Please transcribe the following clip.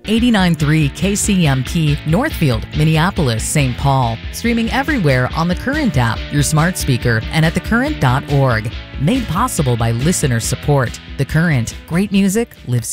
89.3 KCMP, Northfield, Minneapolis, St. Paul. Streaming everywhere on the Current app, your smart speaker, and at thecurrent.org. Made possible by listener support. The Current. Great music lives